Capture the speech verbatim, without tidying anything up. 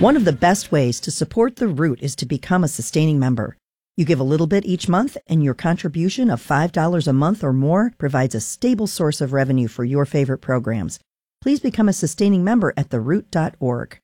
One of the best ways to support The Root is to become a sustaining member. You give a little bit each month, and your contribution of five dollars a month or more provides a stable source of revenue for your favorite programs. Please become a sustaining member at the root dot org.